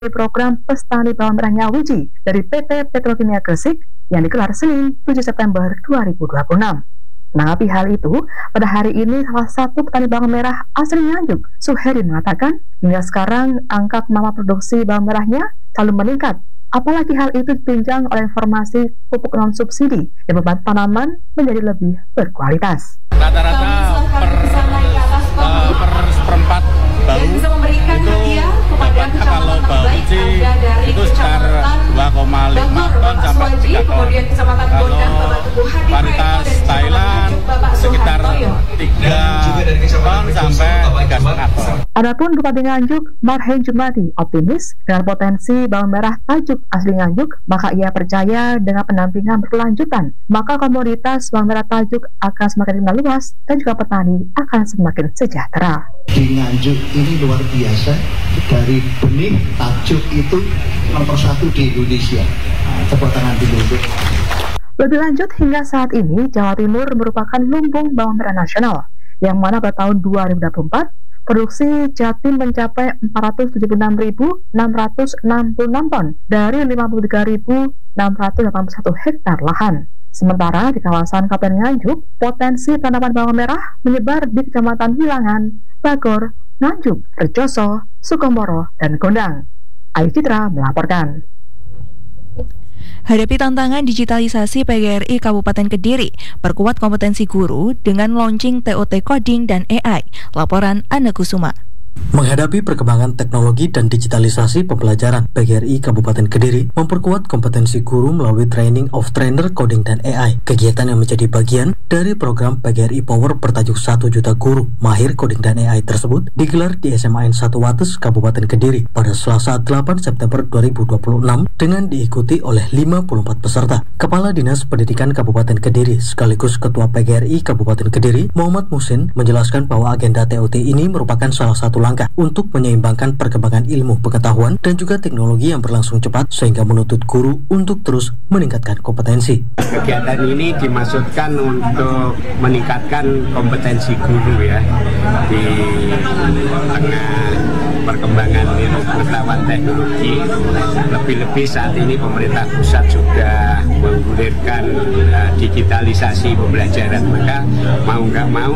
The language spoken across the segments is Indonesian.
program Petani Bawang Merah Nyawiji dari PT Petrokimia Gresik yang digelar Senin 7 September 2026. Menanggapi hal itu, pada hari ini salah satu petani bawang merah asli Nganjuk, Suheri, mengatakan hingga sekarang angka kemampuan produksi bawang merahnya selalu meningkat. Apalagi hal itu ditunjang oleh informasi pupuk non-subsidi yang membuat tanaman menjadi lebih berkualitas. Rata-rata per seperempat bau itu dapat, kalau bauci itu sekitar 2,5 ton sampai 3 ton. Kalau varietas Thailand sekitar 3 ton sampai 3,5 ton. Adapun Bupati Nganjuk, Marhen Jumadi, optimis dengan potensi bawang merah tajuk asli Nganjuk, maka ia percaya dengan pendampingan berkelanjutan, maka komoditas bawang merah tajuk akan semakin dikenal luas dan juga petani akan semakin sejahtera. Di Nganjuk ini luar biasa, dari benih tajuk itu nomor 1 di Indonesia. Tepuk tangan dulu. Lebih lanjut, hingga saat ini Jawa Timur merupakan lumbung bawang merah nasional, yang mana pada tahun 2024 produksi Jatim mencapai 476.666 ton dari 53.681 hektar lahan. Sementara di kawasan Kabupaten Nganjuk, potensi tanaman bawang merah menyebar di Kecamatan Wilangan, Bagor, Nganjuk, Rejoso, Sukomoro, dan Gondang. Ayu Citra melaporkan. Hadapi tantangan digitalisasi PGRI Kabupaten Kediri, perkuat kompetensi guru dengan launching TOT Coding dan AI. Laporan Anna Kusuma. Menghadapi perkembangan teknologi dan digitalisasi pembelajaran, PGRI Kabupaten Kediri memperkuat kompetensi guru melalui Training of Trainer Coding dan AI. Kegiatan yang menjadi bagian dari program PGRI Power bertajuk 1 juta guru mahir coding dan AI tersebut digelar di SMAN 1 Wates, Kabupaten Kediri pada Selasa 8 September 2026 dengan diikuti oleh 54 peserta. Kepala Dinas Pendidikan Kabupaten Kediri sekaligus Ketua PGRI Kabupaten Kediri, Muhammad Musin, menjelaskan bahwa agenda TOT ini merupakan salah satu langkah untuk menyeimbangkan perkembangan ilmu pengetahuan dan juga teknologi yang berlangsung cepat sehingga menuntut guru untuk terus meningkatkan kompetensi. Kegiatan ini dimaksudkan untuk meningkatkan kompetensi guru ya di tengah perkembangan ilmu pengetahuan teknologi. Lebih-lebih saat ini pemerintah pusat sudah menggulirkan digitalisasi pembelajaran, maka mau nggak mau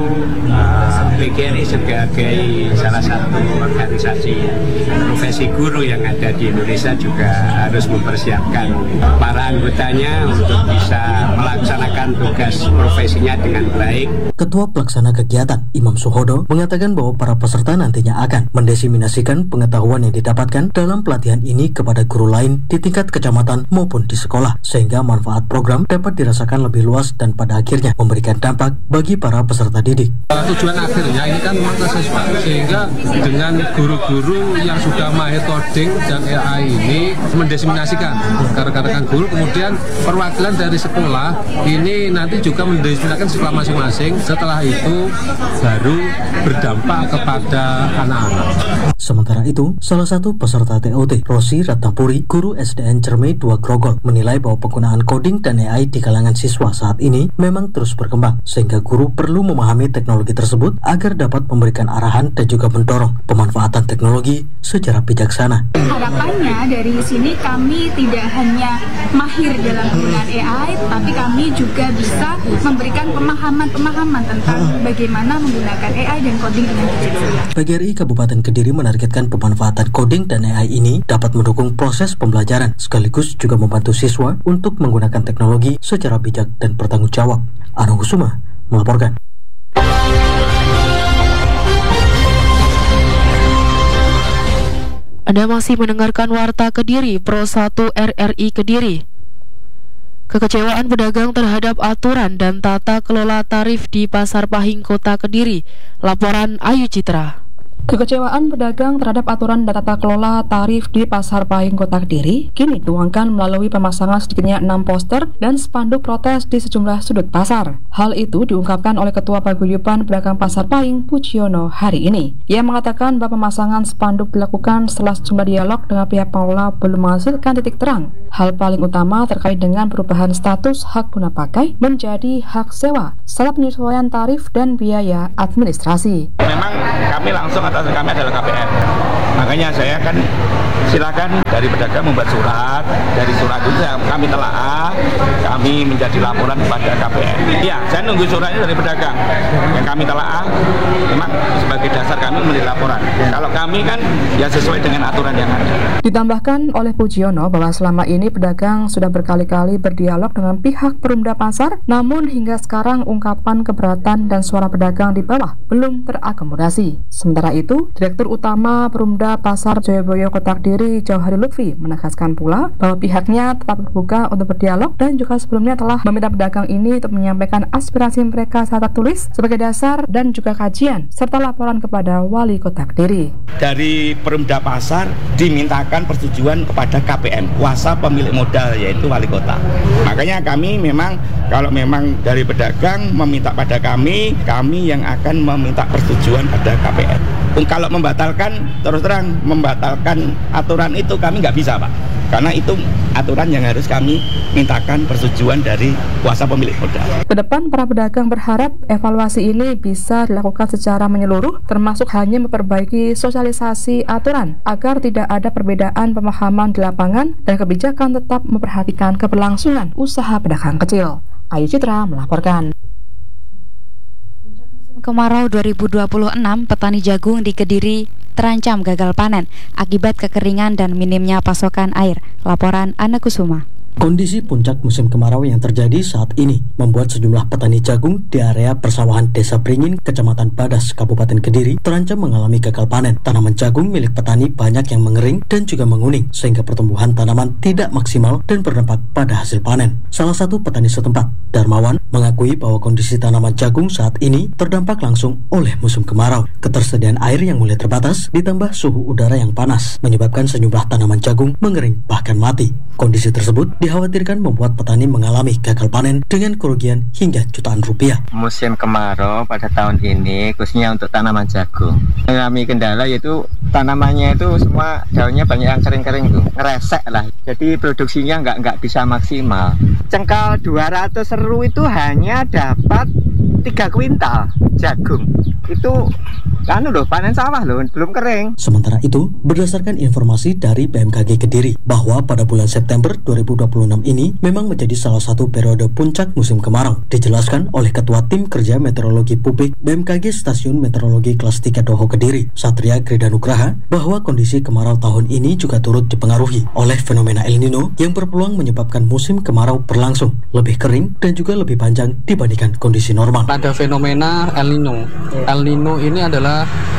PGRI sebagai salah satu organisasi profesi guru yang ada di Indonesia juga harus mempersiapkan para anggotanya untuk bisa melaksanakan tugas profesinya dengan baik. Ketua Pelaksana Kegiatan, Imam Suhodo, mengatakan bahwa para peserta nantinya akan mendesiminasikan pengetahuan yang didapatkan dalam pelatihan ini kepada guru lain di tingkat kecamatan maupun di sekolah, sehingga manfaat program dapat dirasakan lebih luas dan pada akhirnya memberikan dampak bagi para peserta didik. Tujuan akhirnya ini kan memang siswa, sehingga dengan guru-guru yang sudah mahir coding dan AI ini mendesiminasikan ke rekan-rekan guru, kemudian perwakilan dari sekolah ini nanti juga mendesiminasikan sekolah masing-masing. Setelah itu baru berdampak kepada anak-anak. Sementara itu, salah satu peserta TOT, Rosi Ratnapuri, guru SDN Cermai 2 Grogol, menilai bahwa penggunaan coding dan AI di kalangan siswa saat ini memang terus berkembang, sehingga guru perlu memahami teknologi tersebut agar dapat memberikan arahan dan juga mendorong pemanfaatan teknologi secara bijaksana. Harapannya dari sini kami tidak hanya mahir dalam penggunaan AI, tapi kami juga bisa memberikan pemahaman tentang bagaimana menggunakan AI dan coding dengan bijaksana. PGRI Kabupaten Kediri menargetkan pemanfaatan coding dan AI ini dapat mendukung proses pembelajaran sekaligus juga membantu siswa untuk menggunakan teknologi secara bijak dan bertanggung jawab. Anu Kusuma melaporkan. Anda masih mendengarkan Warta Kediri Pro 1 RRI Kediri. Kekecewaan pedagang terhadap aturan dan tata kelola tarif di Pasar Pahing Kota Kediri. Laporan Ayu Citra. Kekecewaan pedagang terhadap aturan dan tata kelola tarif di Pasar Pahing Kota Kediri kini dituangkan melalui pemasangan sedikitnya 6 poster dan spanduk protes di sejumlah sudut pasar. Hal itu diungkapkan oleh Ketua Paguyuban Pedagang Pasar Pahing, Puciono, hari ini. Ia mengatakan bahwa pemasangan spanduk dilakukan setelah sejumlah dialog dengan pihak pengelola belum menghasilkan titik terang. Hal paling utama terkait dengan perubahan status hak guna pakai menjadi hak sewa, serta penyesuaian tarif dan biaya administrasi. Memang kami langsung atas kami adalah KPR. Makanya saya kan silakan dari pedagang membuat surat, dari surat itu kami telaah, kami menjadi laporan kepada KPN. Iya, saya nunggu suratnya dari pedagang yang kami telaah, memang sebagai dasar kami memberi laporan. Kalau kami kan ya sesuai dengan aturan yang ada. Ditambahkan oleh Pujiono bahwa selama ini pedagang sudah berkali-kali berdialog dengan pihak Perumda Pasar, namun hingga sekarang ungkapan keberatan dan suara pedagang di bawah belum terakomodasi. Sementara itu, Direktur Utama Perumda Pasar Joyoboyo Kota Kediri, Jauhari Lutfi, menegaskan pula bahwa pihaknya tetap terbuka untuk berdialog dan juga sebelumnya telah meminta pedagang ini untuk menyampaikan aspirasi mereka secara tertulis sebagai dasar dan juga kajian serta laporan kepada Wali Kota Kediri. Dari Perumda Pasar dimintakan persetujuan kepada KPM, kuasa pemilik modal, yaitu Wali Kota. Makanya kami memang kalau memang dari pedagang meminta pada kami yang akan meminta persetujuan pada KPM. Kalau membatalkan, terus terang membatalkan aturan itu kami nggak bisa, Pak. Karena itu aturan yang harus kami mintakan persetujuan dari kuasa pemilik modal. Kedepan para pedagang berharap evaluasi ini bisa dilakukan secara menyeluruh, termasuk hanya memperbaiki sosialisasi aturan agar tidak ada perbedaan pemahaman di lapangan dan kebijakan tetap memperhatikan keberlangsungan usaha pedagang kecil. Ayu Citra melaporkan. Kemarau 2026, petani jagung di Kediri terancam gagal panen akibat kekeringan dan minimnya pasokan air. Laporan Ana Kusuma. Kondisi puncak musim kemarau yang terjadi saat ini membuat sejumlah petani jagung di area persawahan Desa Pringin, Kecamatan Badas, Kabupaten Kediri terancam mengalami gagal panen. Tanaman jagung milik petani banyak yang mengering dan juga menguning sehingga pertumbuhan tanaman tidak maksimal dan berdampak pada hasil panen. Salah satu petani setempat, Darmawan, mengakui bahwa kondisi tanaman jagung saat ini terdampak langsung oleh musim kemarau. Ketersediaan air yang mulai terbatas ditambah suhu udara yang panas menyebabkan sejumlah tanaman jagung mengering bahkan mati. Kondisi tersebut dikhawatirkan membuat petani mengalami gagal panen dengan kerugian hingga jutaan rupiah. Musim kemarau pada tahun ini khususnya untuk tanaman jagung mengalami kendala, yaitu tanamannya itu semua daunnya banyak yang kering-kering tuh, ngeresek lah. Jadi produksinya nggak bisa maksimal. Cengkal 200 seru itu hanya dapat 3 kuintal jagung. Itu panen sawah loh, belum kering. Sementara itu, berdasarkan informasi dari BMKG Kediri bahwa pada bulan September 2026 ini memang menjadi salah satu periode puncak musim kemarau. Dijelaskan oleh Ketua Tim Kerja Meteorologi Publik BMKG Stasiun Meteorologi Kelas 3 Doho Kediri, Satria Kridanugraha, bahwa kondisi kemarau tahun ini juga turut dipengaruhi oleh fenomena El Nino yang berpeluang menyebabkan musim kemarau berlangsung lebih kering dan juga lebih panjang dibandingkan kondisi normal. Ada fenomena El Nino. El Nino ini adalah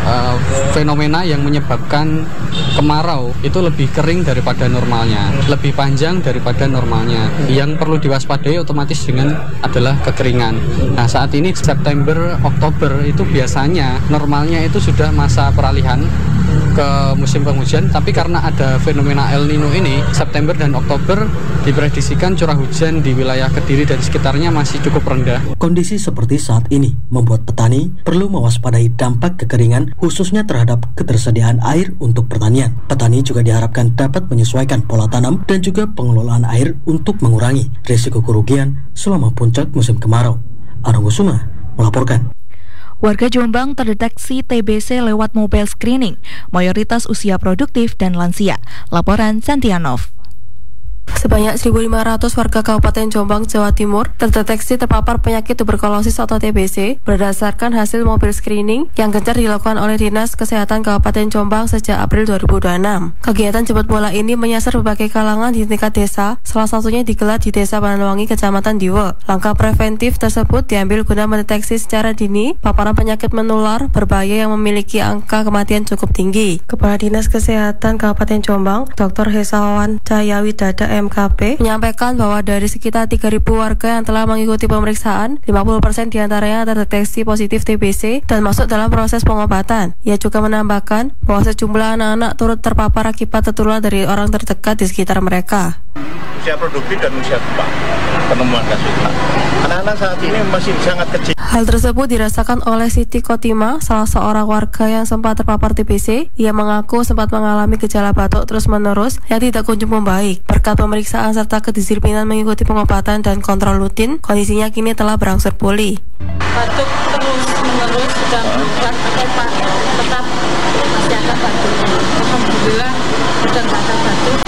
fenomena yang menyebabkan kemarau itu lebih kering daripada normalnya, lebih panjang daripada normalnya. Yang perlu diwaspadai otomatis dengan adalah kekeringan. Nah, saat ini September, Oktober itu biasanya normalnya itu sudah masa peralihan ke musim penghujan, tapi karena ada fenomena El Nino ini, September dan Oktober diprediksikan curah hujan di wilayah Kediri dan sekitarnya masih cukup rendah. Kondisi seperti saat ini membuat petani perlu mewaspadai dampak kekeringan khususnya terhadap ketersediaan air untuk pertanian. Petani juga diharapkan dapat menyesuaikan pola tanam dan juga pengelolaan air untuk mengurangi risiko kerugian selama puncak musim kemarau. Arung Kusuma melaporkan. Warga Jombang terdeteksi TBC lewat mobile screening, mayoritas usia produktif dan lansia. Laporan Santianov. Sebanyak 1.500 warga Kabupaten Jombang, Jawa Timur terdeteksi terpapar penyakit tuberkulosis atau TBC berdasarkan hasil mobil screening yang gencar dilakukan oleh Dinas Kesehatan Kabupaten Jombang sejak April 2026. Kegiatan jemput bola ini menyasar berbagai kalangan di tingkat desa, salah satunya digelar di Desa Bananwangi, Kecamatan Diwe. Langkah preventif tersebut diambil guna mendeteksi secara dini paparan penyakit menular berbahaya yang memiliki angka kematian cukup tinggi. Kepala Dinas Kesehatan Kabupaten Jombang, Dr. Hesawan Cahyawidada MKP menyampaikan bahwa dari sekitar 3.000 warga yang telah mengikuti pemeriksaan, 50% diantaranya terdeteksi positif TBC dan masuk dalam proses pengobatan. Ia juga menambahkan bahwa sejumlah anak-anak turut terpapar akibat tertular dari orang terdekat di sekitar mereka. Usia produktif dan usia tua penemuan kasus. Anak-anak saat ini masih sangat kecil. Hal tersebut dirasakan oleh Siti Kotima, salah seorang warga yang sempat terpapar TBC. Ia mengaku sempat mengalami gejala batuk terus-menerus yang tidak kunjung membaik. Berkat pemeriksaan serta kedisiplinan mengikuti pengobatan dan kontrol rutin, kondisinya kini telah berangsur pulih. Batuk terus-menerus dan tetap masih ada batuknya. Alhamdulillah sudah tidak ada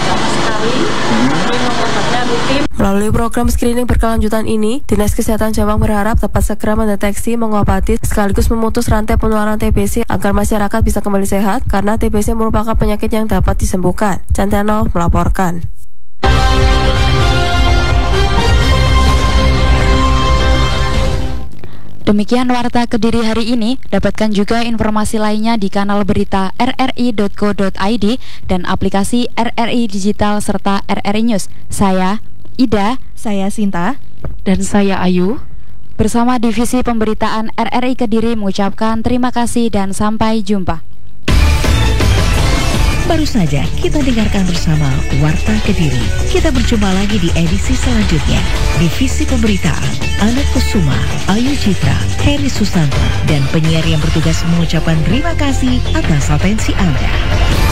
sama sekali. Minum obatnya rutin. Melalui program screening berkelanjutan ini, Dinas Kesehatan Jombang berharap dapat segera mendeteksi, mengobati, sekaligus memutus rantai penularan TBC agar masyarakat bisa kembali sehat karena TBC merupakan penyakit yang dapat disembuhkan. Cantano melaporkan. Demikian Warta Kediri hari ini. Dapatkan juga informasi lainnya di kanal berita rri.co.id dan aplikasi RRI Digital serta RRI News. Saya Ida, saya Sinta, dan saya Ayu. Bersama Divisi Pemberitaan RRI Kediri mengucapkan terima kasih dan sampai jumpa. Baru saja kita dengarkan bersama Warta Kediri. Kita berjumpa lagi di edisi selanjutnya. Divisi Pemberitaan Ana Kusuma, Ayu Citra, Heri Susanto, dan penyiar yang bertugas mengucapkan terima kasih atas atensi Anda.